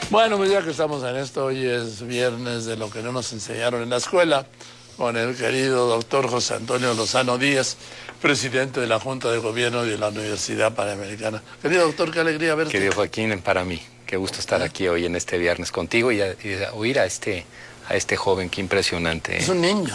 Bueno, pues ya que estamos en esto, hoy es viernes de lo que no nos enseñaron en la escuela, con el querido doctor José Antonio Lozano Díaz, presidente de la Junta de Gobierno de la Universidad Panamericana. Querido doctor, qué alegría verte. Querido Joaquín, para mí, qué gusto estar aquí hoy en este viernes contigo y oír a este joven, qué impresionante. Es un niño.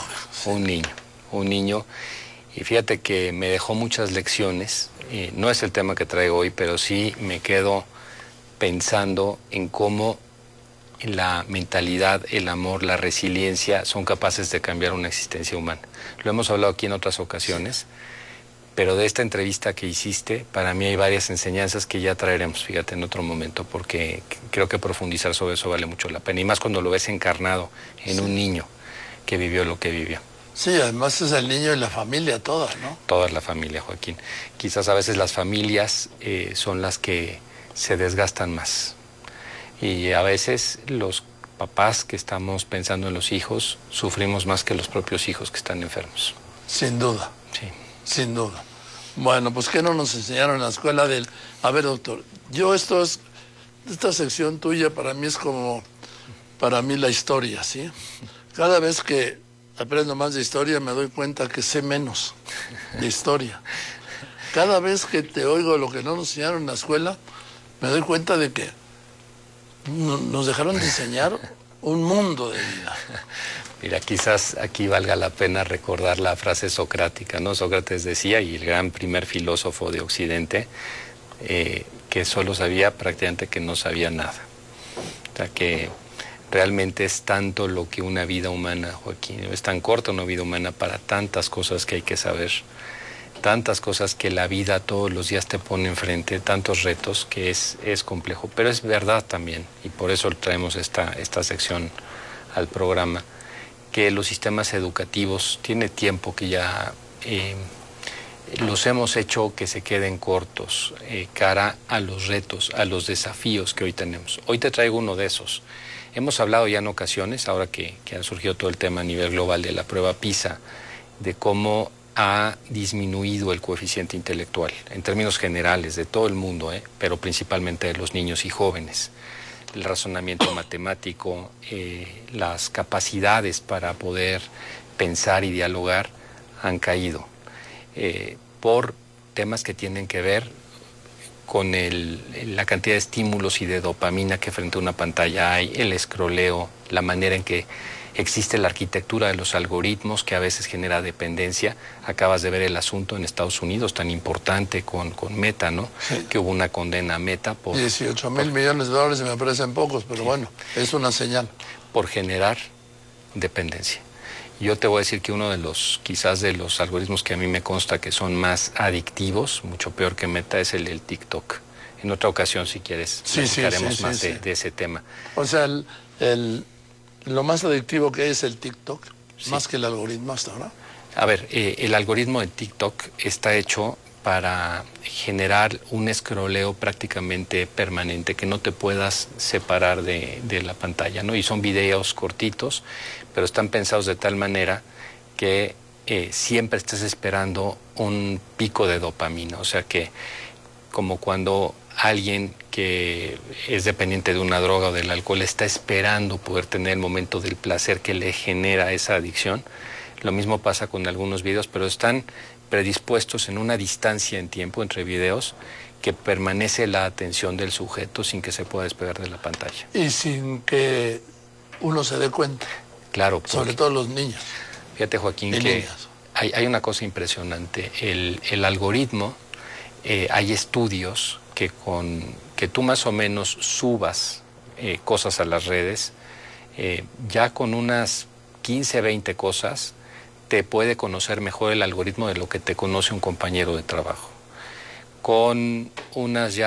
Un niño. Y fíjate que me dejó muchas lecciones. No es el tema que traigo hoy, pero sí me quedo pensando en cómo la mentalidad, el amor, la resiliencia son capaces de cambiar una existencia humana. Lo hemos hablado aquí en otras ocasiones, pero de esta entrevista que hiciste, para mí hay varias enseñanzas que ya traeremos, fíjate, en otro momento, porque creo que profundizar sobre eso vale mucho la pena, y más cuando lo ves encarnado en un niño que vivió lo que vivió. Sí, además es el niño y la familia toda, ¿no? Toda la familia, Joaquín. Quizás a veces las familias son las que se desgastan más. Y a veces los papás que estamos pensando en los hijos sufrimos más que los propios hijos que están enfermos. Sin duda. Sí. Sin duda. Bueno, pues ¿qué no nos enseñaron en la escuela del... A ver, doctor, esta sección tuya para mí es como, para mí la historia, ¿sí? Cada vez que aprendo más de historia me doy cuenta que sé menos de historia. Cada vez que te oigo lo que no nos enseñaron en la escuela, me doy cuenta de que nos dejaron de enseñar un mundo de vida. Mira, quizás aquí valga la pena recordar la frase socrática, ¿no? Sócrates decía, y el gran primer filósofo de Occidente, que solo sabía prácticamente que no sabía nada. O sea, que realmente es tanto lo que una vida humana, Joaquín, es tan corta una vida humana para tantas cosas que hay que saber, tantas cosas que la vida todos los días te pone enfrente, tantos retos que es complejo, pero es verdad también, y por eso traemos esta sección al programa, que los sistemas educativos tiene tiempo que ya los hemos hecho que se queden cortos cara a los retos, a los desafíos que hoy tenemos. Hoy te traigo uno de esos. Hemos hablado ya en ocasiones, ahora que ha surgido todo el tema a nivel global de la prueba PISA, de cómo ha disminuido el coeficiente intelectual, en términos generales, de todo el mundo, pero principalmente de los niños y jóvenes. El razonamiento matemático, las capacidades para poder pensar y dialogar han caído por temas que tienen que ver con la cantidad de estímulos y de dopamina que frente a una pantalla hay, el escroleo, la manera en que existe la arquitectura de los algoritmos que a veces genera dependencia. Acabas de ver el asunto en Estados Unidos tan importante con Meta, ¿no? Sí. Que hubo una condena a Meta por 18,000 millones de dólares, me parecen pocos, pero sí, bueno, es una señal. Por generar dependencia. Yo te voy a decir que uno de los, quizás de los algoritmos que a mí me consta que son más adictivos, mucho peor que Meta, es el del TikTok. En otra ocasión, si quieres, platicaremos más de ese tema. O sea, lo más adictivo que es el TikTok, más que el algoritmo hasta ahora. A ver, el algoritmo de TikTok está hecho para generar un escroleo prácticamente permanente, que no te puedas separar de la pantalla, ¿no? Y son videos cortitos, pero están pensados de tal manera que siempre estés esperando un pico de dopamina. O sea que, como cuando alguien que es dependiente de una droga o del alcohol está esperando poder tener el momento del placer que le genera esa adicción, lo mismo pasa con algunos videos, pero están predispuestos en una distancia en tiempo entre videos que permanece la atención del sujeto sin que se pueda despegar de la pantalla. Y sin que uno se dé cuenta. Claro. Sobre todo los niños. Fíjate, Joaquín, que hay una cosa impresionante. El algoritmo, hay estudios que que tú más o menos subas cosas a las redes, ya con unas 15, 20 cosas, te puede conocer mejor el algoritmo de lo que te conoce un compañero de trabajo. Con unas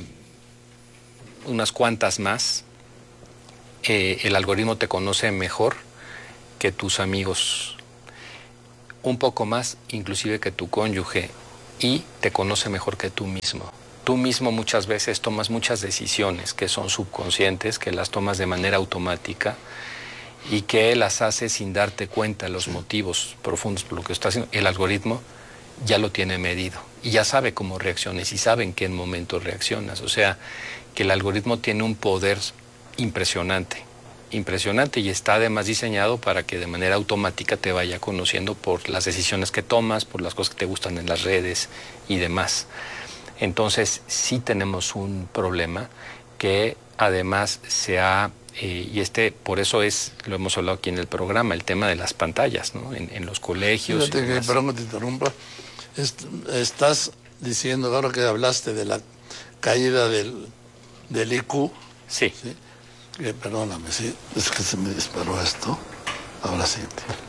cuantas más, el algoritmo te conoce mejor que tus amigos, un poco más inclusive que tu cónyuge, y te conoce mejor que tú mismo. Tú mismo muchas veces tomas muchas decisiones que son subconscientes, que las tomas de manera automática y que las haces sin darte cuenta los motivos profundos por lo que estás haciendo. El algoritmo ya lo tiene medido y ya sabe cómo reaccionas y sabe en qué momento reaccionas. O sea, que el algoritmo tiene un poder impresionante, impresionante, y está además diseñado para que de manera automática te vaya conociendo por las decisiones que tomas, por las cosas que te gustan en las redes y demás. Entonces sí tenemos un problema que además se ha, por eso lo hemos hablado aquí en el programa, el tema de las pantallas, ¿no? En los colegios. Fíjate que, perdón que te interrumpa, estás diciendo, ahora que hablaste de la caída del IQ, sí. ¿sí? Perdóname, sí, es que se me disparó esto, ahora sí,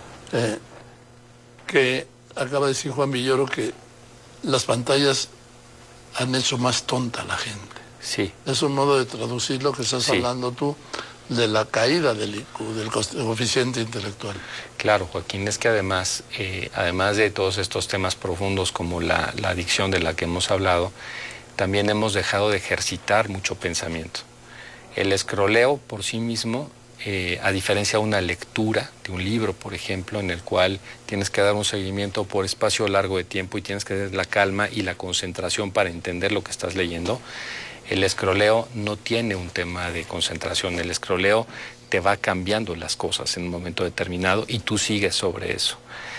que acaba de decir Juan Villoro que las pantallas han hecho más tonta a la gente. Sí. Es un modo de traducir lo que estás hablando tú de la caída del IQ, del coeficiente intelectual. Claro, Joaquín, es que además de todos estos temas profundos como la adicción de la que hemos hablado, también hemos dejado de ejercitar mucho pensamiento. El escroleo por sí mismo, a diferencia de una lectura de un libro, por ejemplo, en el cual tienes que dar un seguimiento por espacio largo de tiempo y tienes que tener la calma y la concentración para entender lo que estás leyendo, el escroleo no tiene un tema de concentración. El escroleo te va cambiando las cosas en un momento determinado y tú sigues sobre eso.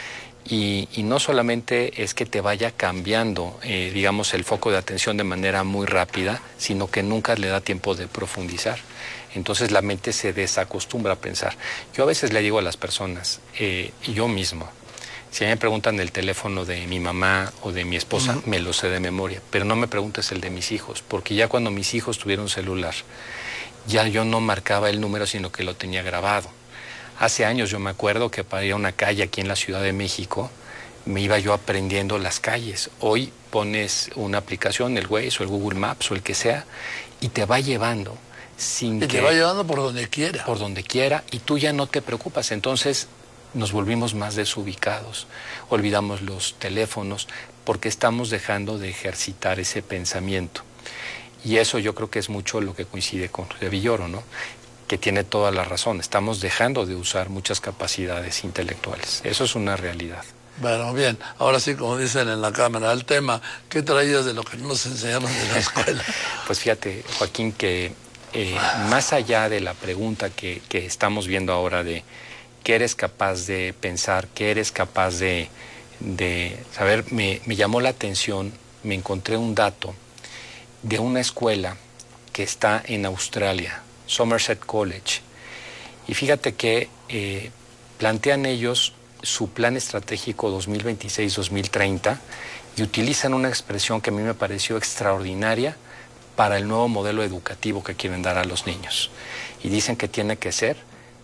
Y no solamente es que te vaya cambiando, digamos, el foco de atención de manera muy rápida, sino que nunca le da tiempo de profundizar. Entonces la mente se desacostumbra a pensar. Yo a veces le digo a las personas, yo mismo, si a mí me preguntan el teléfono de mi mamá o de mi esposa, me lo sé de memoria, pero no me preguntes el de mis hijos, porque ya cuando mis hijos tuvieron celular, ya yo no marcaba el número, sino que lo tenía grabado. Hace años yo me acuerdo que para ir a una calle aquí en la Ciudad de México, me iba yo aprendiendo las calles. Hoy pones una aplicación, el Waze o el Google Maps o el que sea, y te va llevando te va llevando por donde quiera. Por donde quiera, y tú ya no te preocupas. Entonces nos volvimos más desubicados, olvidamos los teléfonos, porque estamos dejando de ejercitar ese pensamiento. Y eso yo creo que es mucho lo que coincide con de Villoro, ¿no? Que tiene toda la razón. Estamos dejando de usar muchas capacidades intelectuales. Eso es una realidad. Bueno, bien. Ahora sí, como dicen en la cámara, el tema, ¿qué traías de lo que nos enseñaron en la escuela? Pues fíjate, Joaquín, que más allá de la pregunta que estamos viendo ahora de qué eres capaz de pensar, qué eres capaz de saber, me llamó la atención, me encontré un dato de una escuela que está en Australia, Somerset College, y fíjate que plantean ellos su plan estratégico 2026-2030 y utilizan una expresión que a mí me pareció extraordinaria para el nuevo modelo educativo que quieren dar a los niños, y dicen que tiene que ser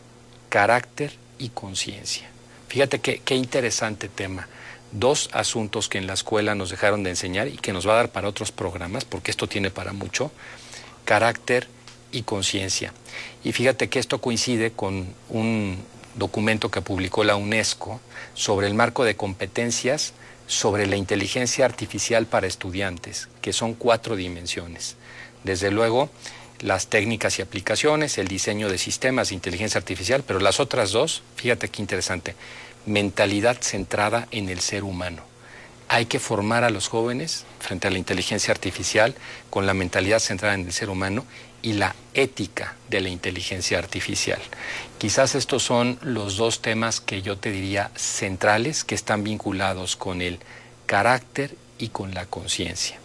carácter y conciencia. Fíjate qué interesante tema. Dos asuntos que en la escuela nos dejaron de enseñar y que nos va a dar para otros programas, porque esto tiene para mucho: carácter y conciencia. Y fíjate que esto coincide con un documento que publicó la UNESCO sobre el marco de competencias sobre la inteligencia artificial para estudiantes, que son 4 dimensiones. Desde luego, las técnicas y aplicaciones, el diseño de sistemas de inteligencia artificial, pero las otras 2, fíjate qué interesante: mentalidad centrada en el ser humano. Hay que formar a los jóvenes frente a la inteligencia artificial con la mentalidad centrada en el ser humano y la ética de la inteligencia artificial. Quizás estos son los 2 temas que yo te diría centrales, que están vinculados con el carácter y con la conciencia.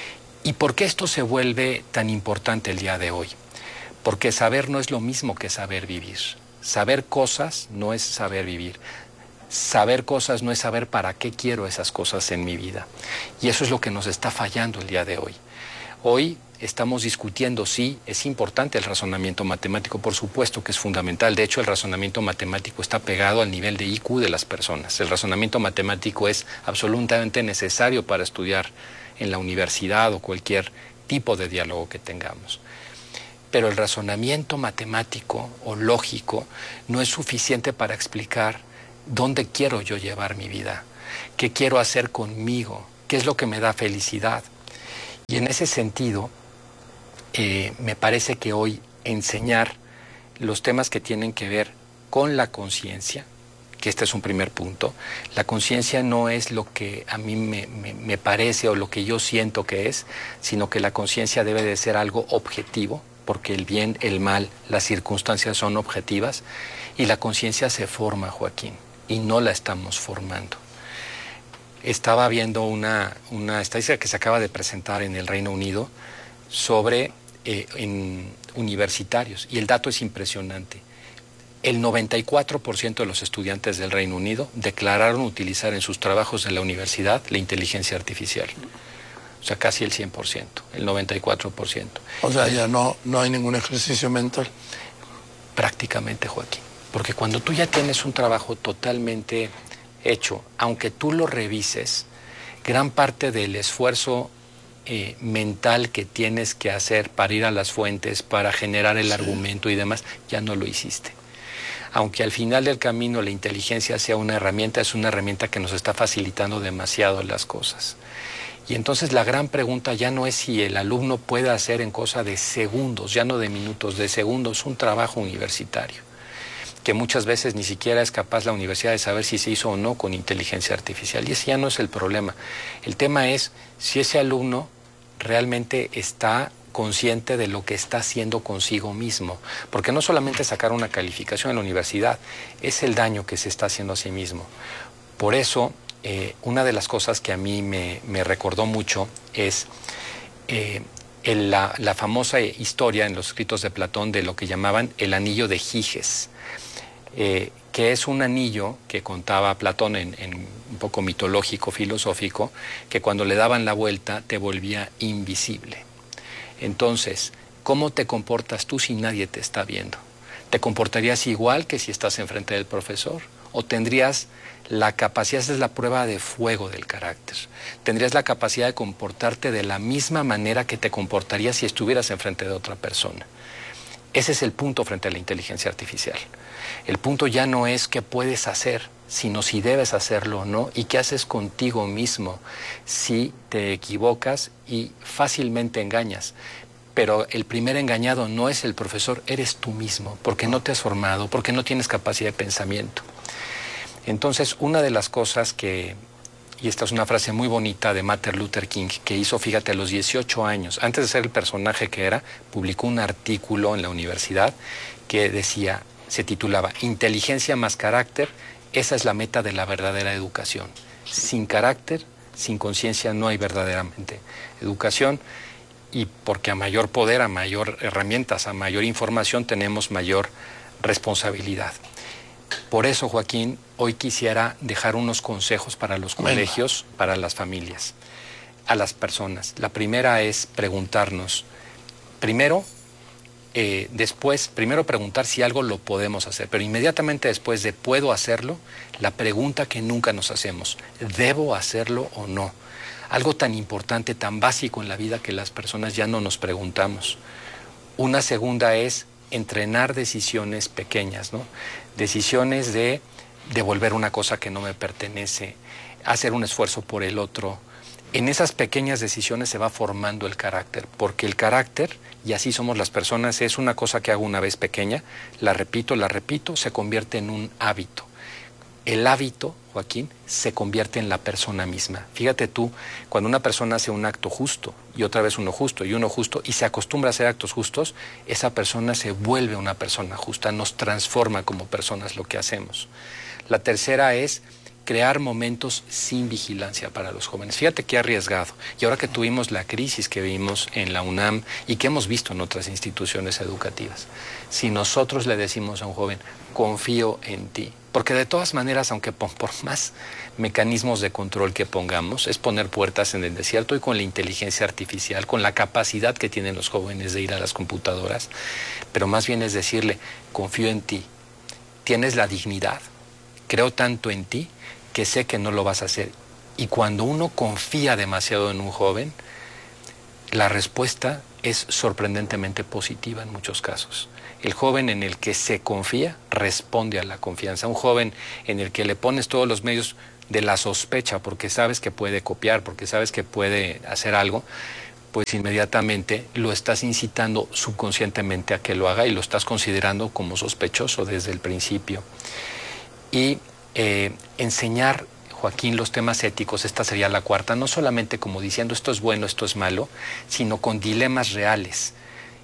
¿Y por qué esto se vuelve tan importante el día de hoy? Porque saber no es lo mismo que saber vivir. Saber cosas no es saber vivir. Saber cosas no es saber para qué quiero esas cosas en mi vida. Y eso es lo que nos está fallando el día de hoy. Hoy estamos discutiendo si es importante el razonamiento matemático. Por supuesto que es fundamental. De hecho, el razonamiento matemático está pegado al nivel de IQ de las personas. El razonamiento matemático es absolutamente necesario para estudiar en la universidad o cualquier tipo de diálogo que tengamos. Pero el razonamiento matemático o lógico no es suficiente para explicar dónde quiero yo llevar mi vida, qué quiero hacer conmigo, qué es lo que me da felicidad. Y en ese sentido, me parece que hoy enseñar los temas que tienen que ver con la conciencia, que este es un primer punto. La conciencia no es lo que a mí me parece o lo que yo siento que es, sino que la conciencia debe de ser algo objetivo, porque el bien, el mal, las circunstancias son objetivas y la conciencia se forma, Joaquín, y no la estamos formando. Estaba viendo una estadística que se acaba de presentar en el Reino Unido sobre en universitarios, y el dato es impresionante. El 94% de los estudiantes del Reino Unido declararon utilizar en sus trabajos de la universidad la inteligencia artificial. O sea, casi el 100%, el 94%. O sea, ya no hay ningún ejercicio mental. Prácticamente, Joaquín. Porque cuando tú ya tienes un trabajo totalmente hecho, aunque tú lo revises, gran parte del esfuerzo mental que tienes que hacer para ir a las fuentes, para generar el argumento y demás, ya no lo hiciste. Aunque al final del camino la inteligencia sea una herramienta, es una herramienta que nos está facilitando demasiado las cosas. Y entonces la gran pregunta ya no es si el alumno puede hacer en cosa de segundos, ya no de minutos, de segundos, un trabajo universitario, que muchas veces ni siquiera es capaz la universidad de saber si se hizo o no con inteligencia artificial. Y ese ya no es el problema. El tema es si ese alumno realmente está consciente de lo que está haciendo consigo mismo. Porque no solamente sacar una calificación en la universidad, es el daño que se está haciendo a sí mismo. Por eso, una de las cosas que a mí me recordó mucho es la famosa historia en los escritos de Platón de lo que llamaban el anillo de Giges, que es un anillo que contaba Platón en un poco mitológico, filosófico, que cuando le daban la vuelta te volvía invisible. Entonces, ¿cómo te comportas tú si nadie te está viendo? ¿Te comportarías igual que si estás enfrente del profesor? ¿O tendrías la capacidad, esa es la prueba de fuego del carácter, tendrías la capacidad de comportarte de la misma manera que te comportarías si estuvieras enfrente de otra persona? Ese es el punto frente a la inteligencia artificial. El punto ya no es qué puedes hacer, sino si debes hacerlo o no, y qué haces contigo mismo si te equivocas y fácilmente engañas. Pero el primer engañado no es el profesor, eres tú mismo, porque no te has formado, porque no tienes capacidad de pensamiento. Entonces, una de las cosas que, y esta es una frase muy bonita de Martin Luther King, que hizo, fíjate, a los 18 años, antes de ser el personaje que era, publicó un artículo en la universidad que decía, se titulaba Inteligencia más carácter, esa es la meta de la verdadera educación. Sin carácter, sin conciencia no hay verdaderamente educación, y porque a mayor poder, a mayor herramientas, a mayor información tenemos mayor responsabilidad. Por eso, Joaquín, hoy quisiera dejar unos consejos para los colegios, para las familias, a las personas. La primera es preguntarnos, primero preguntar si algo lo podemos hacer, pero inmediatamente después de ¿puedo hacerlo?, la pregunta que nunca nos hacemos, ¿debo hacerlo o no? Algo tan importante, tan básico en la vida que las personas ya no nos preguntamos. Una segunda es entrenar decisiones pequeñas, ¿no? Decisiones de devolver una cosa que no me pertenece, hacer un esfuerzo por el otro. En esas pequeñas decisiones se va formando el carácter, porque el carácter, y así somos las personas, es una cosa que hago una vez pequeña, la repito, se convierte en un hábito. El hábito, Joaquín, se convierte en la persona misma. Fíjate tú, cuando una persona hace un acto justo, y otra vez uno justo, y se acostumbra a hacer actos justos, esa persona se vuelve una persona justa, nos transforma como personas lo que hacemos. La tercera es crear momentos sin vigilancia para los jóvenes. Fíjate qué arriesgado. Y ahora que tuvimos la crisis que vimos en la UNAM y que hemos visto en otras instituciones educativas, si nosotros le decimos a un joven, confío en ti, porque de todas maneras, aunque por más mecanismos de control que pongamos, es poner puertas en el desierto, y con la inteligencia artificial, con la capacidad que tienen los jóvenes de ir a las computadoras, pero más bien es decirle, confío en ti, tienes la dignidad, creo tanto en ti, que sé que no lo vas a hacer. Y cuando uno confía demasiado en un joven, la respuesta es sorprendentemente positiva en muchos casos. El joven en el que se confía responde a la confianza. Un joven en el que le pones todos los medios de la sospecha porque sabes que puede copiar, porque sabes que puede hacer algo, pues inmediatamente lo estás incitando subconscientemente a que lo haga y lo estás considerando como sospechoso desde el principio. Y enseñar, Joaquín, los temas éticos, esta sería la cuarta, no solamente como diciendo esto es bueno, esto es malo, sino con dilemas reales.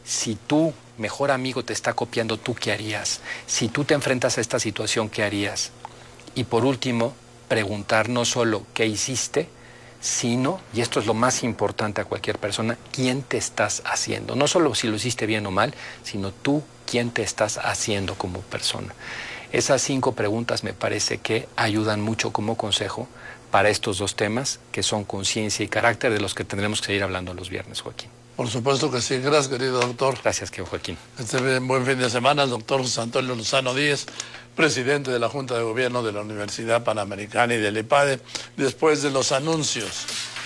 si tu mejor amigo te está copiando, ¿tú qué harías? Si tú te enfrentas a esta situación, ¿qué harías? Y por último, preguntar no solo qué hiciste, sino, y esto es lo más importante a cualquier persona, ¿quién te estás haciendo? No solo si lo hiciste bien o mal, sino tú, ¿quién te estás haciendo como persona? Esas 5 preguntas me parece que ayudan mucho como consejo para estos 2 temas, que son conciencia y carácter, de los que tendremos que seguir hablando los viernes, Joaquín. Por supuesto que sí. Gracias, querido doctor. Gracias, Joaquín. Buen fin de semana. El doctor José Antonio Lozano Díez, presidente de la Junta de Gobierno de la Universidad Panamericana y del IPADE. Después de los anuncios,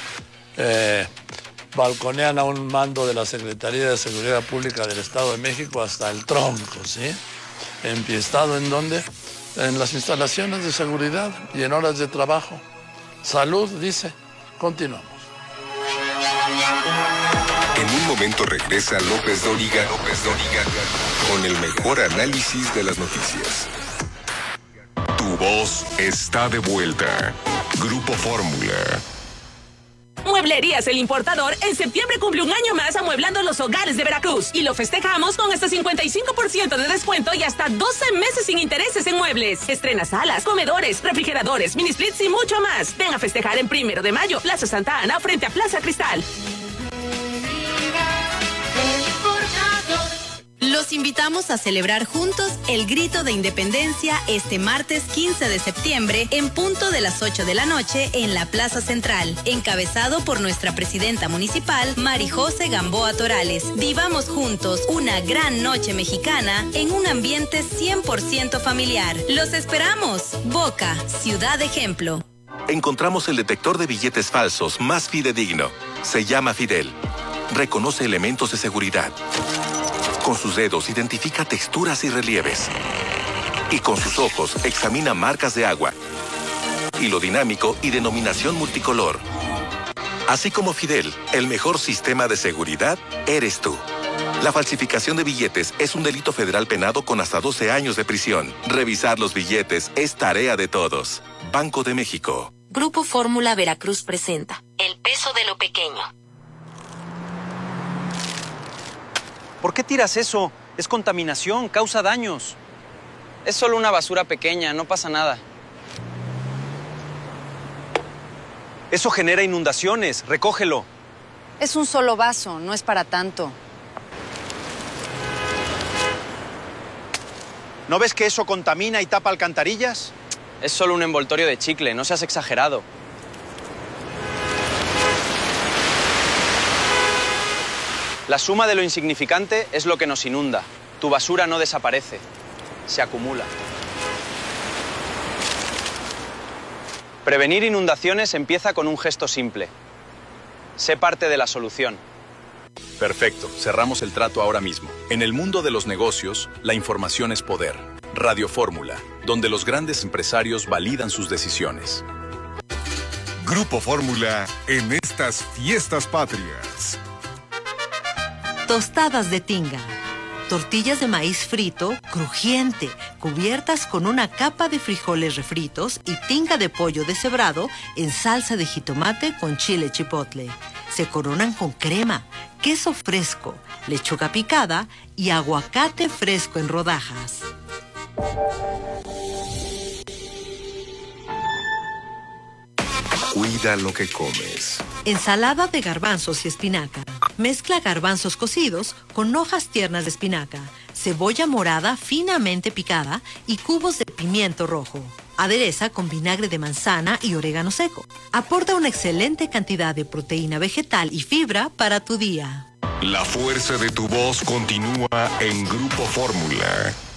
balconean a un mando de la Secretaría de Seguridad Pública del Estado de México hasta el tronco, ¿sí? Empiestado ¿en dónde? En las instalaciones de seguridad y en horas de trabajo. Salud, dice. Continuamos. En un momento regresa López Dóriga con el mejor análisis de las noticias. Tu voz está de vuelta. Grupo Fórmula. Mueblerías El Importador en septiembre cumple un año más amueblando los hogares de Veracruz y lo festejamos con hasta 55% de descuento y hasta 12 meses sin intereses en muebles. Estrena salas, comedores, refrigeradores, mini splits y mucho más. Ven a festejar en 1 de mayo, Plaza Santa Ana, frente a Plaza Cristal. Los invitamos a celebrar juntos el Grito de Independencia este martes 15 de septiembre en punto de las 8 de la noche en la Plaza Central, encabezado por nuestra presidenta municipal, Marijose Gamboa Torales. Vivamos juntos una gran noche mexicana en un ambiente 100% familiar. ¡Los esperamos! Boca, ciudad ejemplo. Encontramos el detector de billetes falsos más fidedigno. Se llama Fidel. Reconoce elementos de seguridad. Con sus dedos identifica texturas y relieves. Y con sus ojos examina marcas de agua, hilo dinámico y denominación multicolor. Así como Fidel, el mejor sistema de seguridad eres tú. La falsificación de billetes es un delito federal penado con hasta 12 años de prisión. Revisar los billetes es tarea de todos. Banco de México. Grupo Fórmula Veracruz presenta El peso de lo pequeño. ¿Por qué tiras eso? Es contaminación, causa daños. Es solo una basura pequeña, no pasa nada. Eso genera inundaciones, recógelo. Es un solo vaso, no es para tanto. ¿No ves que eso contamina y tapa alcantarillas? Es solo un envoltorio de chicle, no seas exagerado. La suma de lo insignificante es lo que nos inunda. Tu basura no desaparece, se acumula. Prevenir inundaciones empieza con un gesto simple. Sé parte de la solución. Perfecto, cerramos el trato ahora mismo. En el mundo de los negocios, la información es poder. Radio Fórmula, donde los grandes empresarios validan sus decisiones. Grupo Fórmula en estas fiestas patrias. Tostadas de tinga. Tortillas de maíz frito, crujiente, cubiertas con una capa de frijoles refritos y tinga de pollo deshebrado en salsa de jitomate con chile chipotle. Se coronan con crema, queso fresco, lechuga picada y aguacate fresco en rodajas. Cuida lo que comes. Ensalada de garbanzos y espinaca. Mezcla garbanzos cocidos con hojas tiernas de espinaca, cebolla morada finamente picada y cubos de pimiento rojo. Adereza con vinagre de manzana y orégano seco. Aporta una excelente cantidad de proteína vegetal y fibra para tu día. La fuerza de tu voz continúa en Grupo Fórmula.